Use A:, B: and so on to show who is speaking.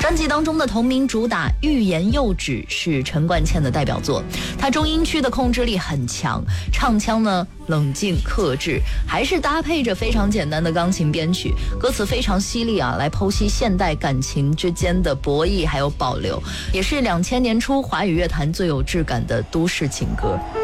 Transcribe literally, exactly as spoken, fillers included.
A: 专辑当中的同名主打《欲言又止》是陈冠茜的代表作，她中音区的控制力很强，唱腔呢冷静克制，还是搭配着非常简单的钢琴编曲，歌词非常犀利啊，来剖析现代感情之间的博弈还有保留，也是两千年初华语乐坛最有质感的都市情歌。